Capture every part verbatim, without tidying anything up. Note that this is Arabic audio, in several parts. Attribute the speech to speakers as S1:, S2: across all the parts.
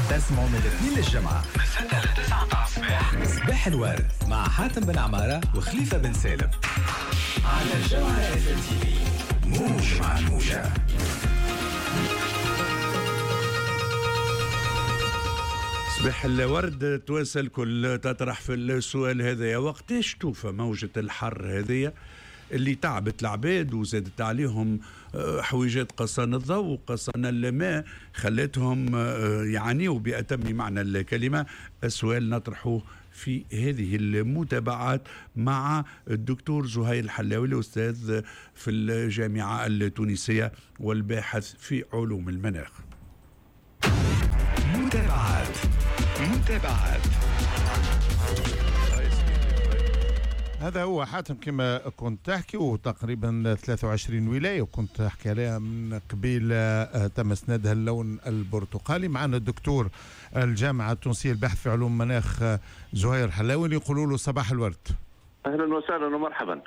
S1: تسمعوا من الاثنين للجمعة من ستة لتسعة الصباح. صباح الورد مع حاتم بن عمارة وخليفة بن سالم على الجمعة اف ام تي في. موج مع الموجة.
S2: صباح الورد تواسى الكل تطرح في السؤال هذا، وقتاش توفى موجة الحر هذه اللي تعبت العباد وزادت عليهم حويجات قصان الضوء وقصان الماء، خلتهم يعانيوا بأتم معنى الكلمة. السؤال نطرحه في هذه المتابعات مع الدكتور زهير الحلاوي الأستاذ في الجامعة التونسية والباحث في علوم المناخ.
S1: متابعات متابعات
S3: هذا هو حاتم كما كنت تحكي، وتقريبا ثلاثة وعشرين ولاية وكنت تحكي عليها من قبيل تم اسنادها اللون البرتقالي. معنا الدكتور الجامعة التونسية الباحث في علوم المناخ زهير حلاوي، يقولوا له صباح الورد.
S4: أهلا وسهلا ومرحبا.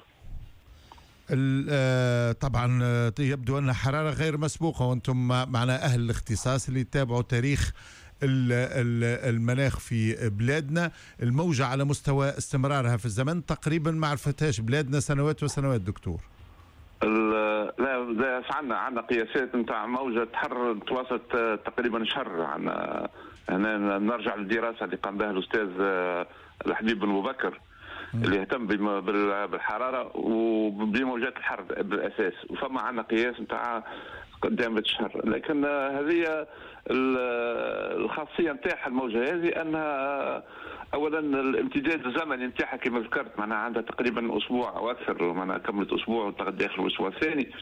S3: طبعا يبدو أن حرارة غير مسبوقة، وأنتم معنا أهل الاختصاص اللي يتابعوا تاريخ المناخ في بلادنا. الموجة على مستوى استمرارها في الزمن تقريبا ما عرفتهاش بلادنا سنوات وسنوات دكتور.
S4: لا عندنا عندنا قياسات نتاع موجة حر تواصلت تقريبا شهر. عندنا هنا نرجع للدراسة اللي قام بها الأستاذ الحبيب بن أبو بكر اللي يهتم بالحرارة وبموجات الحر بالأساس، وفما عندنا قياس نتاع قدام الشهر. لكن هذه الخاصية نتاعها الموجة هذه أنها أولا الامتداد الزمني نتاعها كما ذكرت معناها عندها تقريبا أسبوع أو أكثر، معناها كملت أسبوع وتغدى داخل الأسبوع الثاني.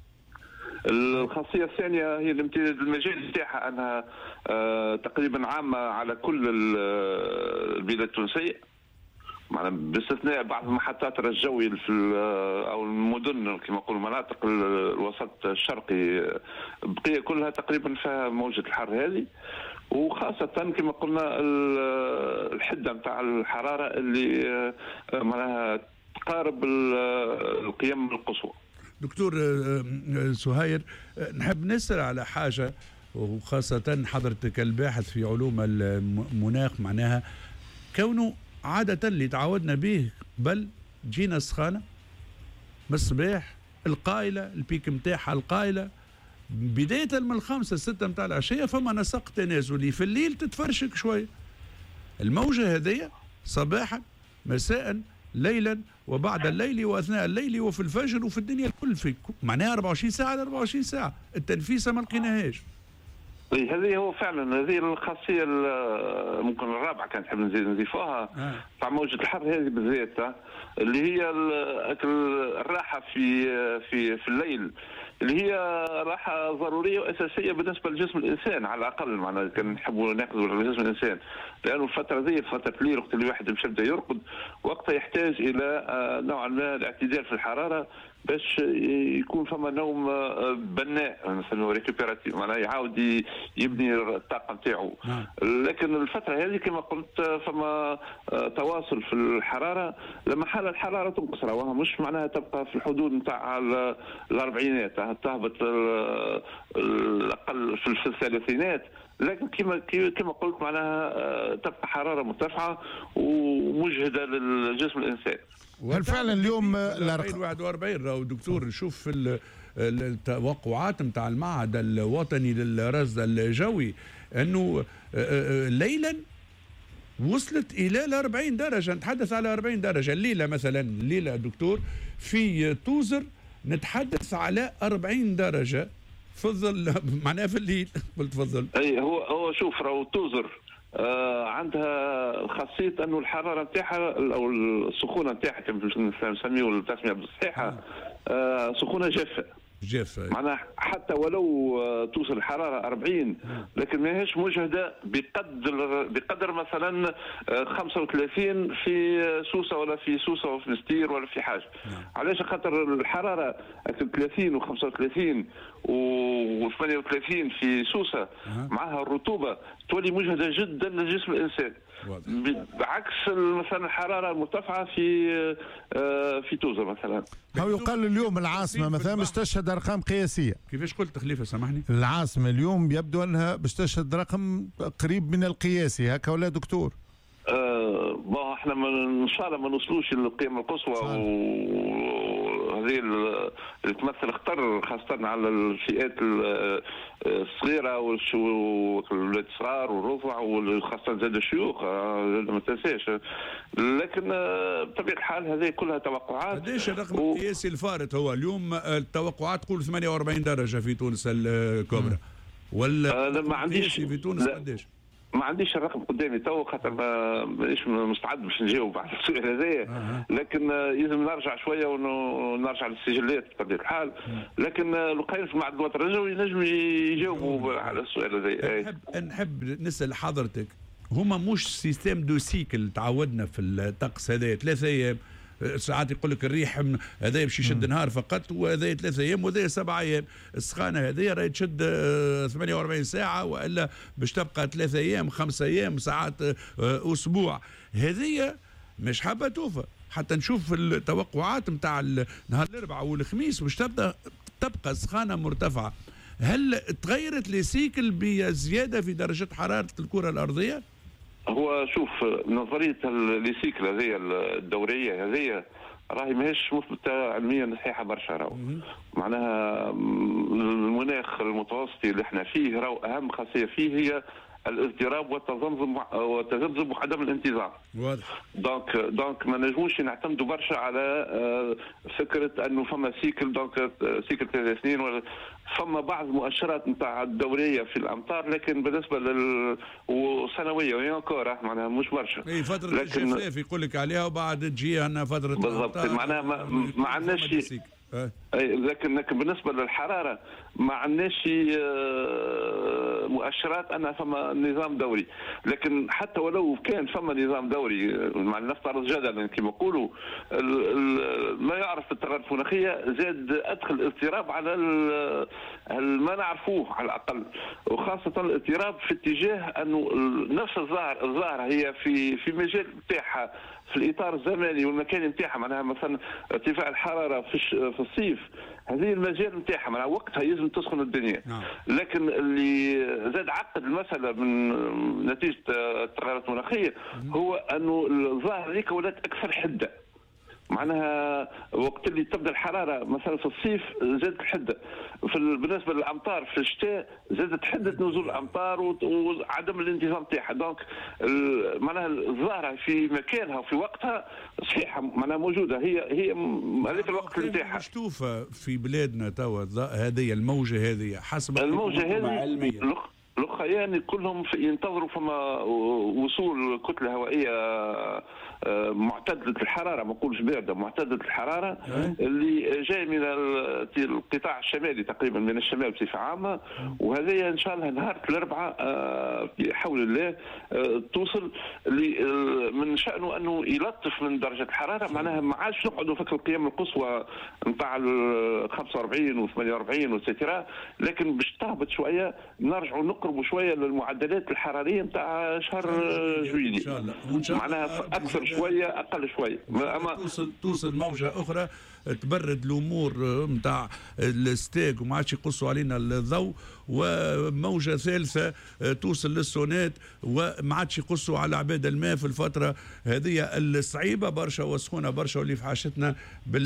S4: الخاصية الثانية هي الامتداد المجال نتاعها أنها تقريبا عامة على كل البلاد التونسية، باستثناء بعض المحطات الجوية في او المدن كما نقول مناطق الوسط الشرقي، بقية كلها تقريبا فيها موجة الحر هذه، وخاصة كما قلنا الحدة نتاع الحرارة اللي معناها تقارب القيم القصوى.
S2: دكتور زهير، نحب نسأل على حاجة، وخاصة حضرتك الباحث في علوم المناخ، معناها كونه عادة اللي تعودنا به بل جينا السخانة بالصباح القايلة البيك متاعها القايلة بداية من الخمسة ستة متاع العشية، فما نسق تنازلي في الليل تتفرشك شوية. الموجة هذه صباحا مساء ليلا وبعد الليل وأثناء الليل وفي الفجر وفي الدنيا الكل، في معناها أربعة وعشرين ساعة على أربعة وعشرين ساعة. التنفيسة ما لقيناهاش.
S4: هذه هو فعلا هذه الخاصيه ممكن الرابعه كانت نحب نضيفوها تاع آه. موجه الحر هذه بالذات اللي هي الراحه في في في الليل، اللي هي راحه ضروريه واساسيه بالنسبه لجسم الانسان على الاقل. معناها كان نحبوا ناخذوا جسم الانسان، لانه الفتره ذي فتره الليل وقت اللي الواحد باش يبدا يرقد وقتها يحتاج الى نوعا ما الاعتدال في الحراره باش يكون فما نوم بناء نسميه ريكوبيراتيف، معناها يعاود يبني الطاقه نتاعو. لكن الفتره هذه كما قلت فما تواصل في الحراره، لما حال الحراره تنقص راها مش معناها تبقى في الحدود نتاع الاربعينات، تهبط الاقل في الثلاثينات، لكن كما كما قلت معناها تبقى حراره مرتفعه ومجهده للجسم الانسان.
S3: وهل فعلا اليوم
S2: الارقام واحد وأربعين راهو دكتور نشوف في التوقعات نتاع المعهد الوطني للرصد الجوي انه ليلا وصلت الى أربعين درجه، نتحدث على أربعين درجه. الليله مثلا الليله دكتور في توزر نتحدث على أربعين درجه في الظل، معناها في الليل. قلت تفضل.
S4: اي هو هو شوف راهو توزر آه عندها خاصيه انه الحراره نتاعها او السخونه نتاعها كما نسميو التسميه بالصحيحه آه سخونه جافه
S2: جافه،
S4: معناها حتى ولو آه توصل الحراره أربعين لكن ماهيش مجهده بقدر بقدر مثلا آه خمسة وثلاثين في سوسه ولا في سوسه وفي نستير ولا في حاجه. علاش؟ خاطر الحراره ثلاثين وخمسة وثلاثين وثمانية وثلاثين في سوسه معها الرطوبه تولي مجهده جدا لجسم الانسان، بعكس مثلا الحراره المرتفعه في في توزر مثلا.
S3: هو يقال اليوم العاصمه مثلا مستشهد تشهد ارقام قياسيه.
S2: كيفاش قلت خليفه سامحني؟
S3: العاصمه اليوم يبدو انها باش تشهد رقم قريب من القياسي، هكا ولا دكتور؟
S4: آه بون احنا ان شاء الله ما نوصلوش للقيمه القصوى، وهذه اللي تمثل خطر خاصه على الفئات الصغيره والولاد الصغار والرضع وخاصه زاد الشيوخ ما تنساش. لكن بطبيعه الحال هذه كلها توقعات.
S2: قداش الرقم و... القياسي الفارط هو اليوم؟ التوقعات تقول ثمانية وأربعين درجه في تونس الكبرى، ولا
S4: آه ما عنديش
S2: في تونس قداش؟
S4: ما عنديش الرقم قدامي تو، خاطر مانيش مستعد باش نجاوب على السؤال هذايا. آه. لكن لازم نرجع شويه ونرجع للسجلات بطبيعه الحال. لكن القائمين في معهد الوطني الرجوي ينجموا يجاوبوا على السؤال هذايا.
S2: نحب نحب نسال حضرتك، هما مش سيستم دو سيكل تعودنا في الطقس هذايا ثلاثة ايام، ساعات يقول لك الريح هذا باش يشد نهار فقط، وهذا ثلاثة ايام وهذا سبعة ايام. السخانه هذه راهي تشد ثمانية وأربعين ساعه، والا باش تبقى ثلاثة ايام خمسة ايام ساعات اسبوع. هذه مش حابه توفى، حتى نشوف التوقعات نتاع نهار الاربعاء والخميس باش تبدا تبقى السخانه مرتفعه. هل تغيرت لي سيكل بزياده في درجه حراره الكره الارضيه؟
S4: هو شوف نظريه لي سيكل هذه الدوريه هذه راهي ماهيش مثبته علميا صحيحه برشا. راهو معناها المناخ المتوسطي اللي احنا فيه راهو اهم خاصيه فيه هي الاضطراب والتذبذب والتذبذب وعدم الانتظام.
S2: واضح.
S4: دونك دونك ما نجموش نعتمدوا برشا على فكره انه فما سيكل دونك سيكل ثلاث سنين، ولا فما بعض المؤشرات نتاع الدوريه في الامطار، لكن بالنسبه لل وسنويه وهي انكور معناها مش برشا.
S2: اي فتره الجفاف يقول لك عليها وبعد تجي عندنا فتره
S4: بالضبط. معناها ما, ما عندناش اي لكن لكن بالنسبه للحراره ما عندناش مؤشرات انها فما نظام دوري. لكن حتى ولو كان فما نظام دوري، مع نفترض جدلا كما يقولوا ما يعرف التغيرات المناخيه زاد ادخل اضطراب على ما نعرفوه على الاقل، وخاصه الاضطراب في اتجاه انه نفس الظاهر الظاهره هي في في مجال نتاعها في الاطار الزمني والمكاني نتاعها. معناها مثلا ارتفاع الحراره في في الصيف هذه المجال نتاعها معناها وقتها يلزم تسخن الدنيا. نعم. لكن اللي زاد عقد المساله من نتيجه التغيرات المناخيه هو انه الظاهره هذيك ولات اكثر حده. معناها وقت اللي تبدا الحراره مثلا في الصيف زادت الحده، في بالنسبه للامطار في الشتاء زادت حده نزول الامطار وعدم الانتظام تاعها. دونك معناها الظاهره في مكانها وفي وقتها صحيحه معناها موجوده، هي هي هذاك الوقت نتاعها.
S2: مشتوفه في بلادنا توا هذه الموجه هذه حسب
S4: الموجه هذه الخيان كلهم ينتظروا فما وصول كتله هوائيه معتدله الحراره، ما نقولش بارده، معتدله الحراره اللي جاي من القطاع الشمالي تقريبا من الشمال بصفه عامه. وهذه ان شاء الله نهار الاربعاء بحول الله توصل من شانه انه يلطف من درجه الحراره. معناها ما عادش نقعدوا فك القيم القصوى نتاع خمسة وأربعين وثمانية وأربعين وسترا، لكن باش تهبط شويه نرجعوا نقربوا شويه للمعدلات الحراريه نتاع شهر جويلية ان شاء الله. معناها اكثر شويه اقل شويه.
S2: اما توصل توصل موجه اخرى تبرد الامور نتاع الستيك وما عادش يقصوا علينا الضوء، وموجه ثالثه توصل للسونات وما عادش يقصوا على عباد الماء في الفتره هذه الصعيبه برشا وسخونه برشا واللي في حاشتنا بال